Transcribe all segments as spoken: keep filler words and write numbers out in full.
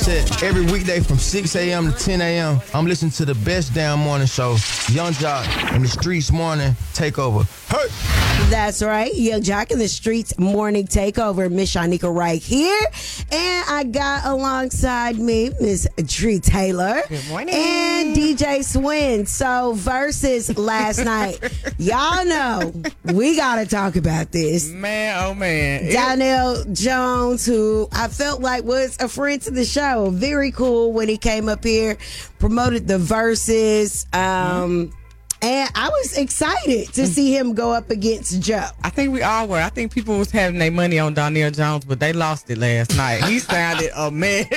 set every weekday from six a.m. to ten a.m. I'm listening to the best damn morning show, Young Jock and the Streets Morning Takeover. Hey! That's right. Young Jock and the Streets Morning Takeover. Miss Shanika right here. And I got alongside me Miss Tree Taylor. Good morning. And D J Swin. So, versus last night. Y'all know we got to talk about this. Man, oh man. Donnell Jones, who I felt like was a friend to the show. Very cool when he came up here, promoted the verses. Um, mm-hmm. And I was excited to see him go up against Joe. I think we all were. I think people was having their money on Donnell Jones, but they lost it last night. He sounded a mess.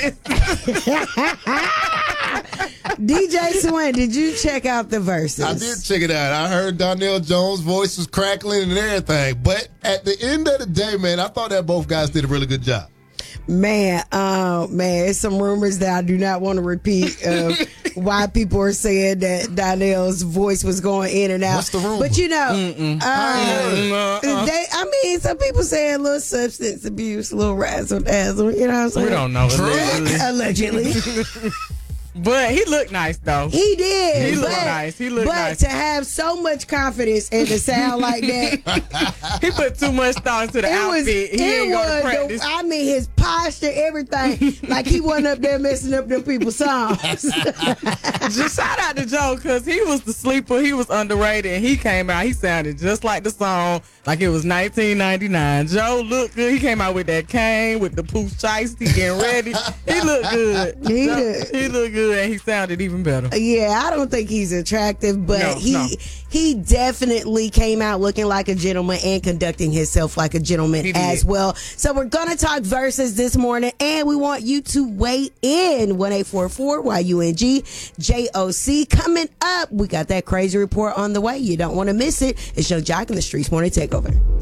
D J Swin, did you check out the verses? I did check it out. I heard Donnell Jones' voice was crackling and everything. But at the end of the day, man, I thought that both guys did a really good job. Man, uh, man, it's some rumors that I do not want to repeat of why people are saying that Donnell's voice was going in and out. What's the rumor? But you know, uh, they, I mean, some people saying a little substance abuse, a little razzle dazzle. You know what I'm saying? We don't know. Allegedly. But he looked nice, though. He did. He looked but, nice. He looked but nice. to have so much confidence and to sound like that. He put too much thought into the it outfit. Was, he it ain't go to was, practice. the, I mean, his posture, everything. Like he wasn't up there messing up them people's songs. Just shout out to Joe, because he was the sleeper. He was underrated, and he came out. He sounded just like the song, like it was nineteen ninety-nine. Joe looked good. He came out with that cane, with the pooch shiesty, getting ready. He looked good. He Joe, did. He looked good, and he sounded even better. Yeah, I don't think he's attractive, but No, he no. he definitely came out looking like a gentleman and conducting himself like a gentleman He as did. well. So we're gonna talk verses this morning, and we want you to weigh in. one eight four four Y U N G J O C coming up. We got that crazy report on the way. You don't want to miss it. It's Young Jock and the Streets Morning Takeover.